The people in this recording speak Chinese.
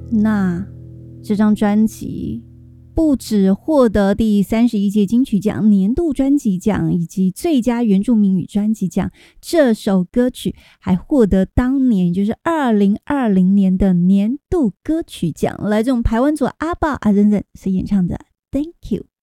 那这张专辑不只获得第31届金曲奖年度专辑奖以及最佳原住民语专辑奖，这首歌曲还获得当年就是2020年的年度歌曲奖，来自我们排湾组阿爸阿珍珍所演唱的 Thank You。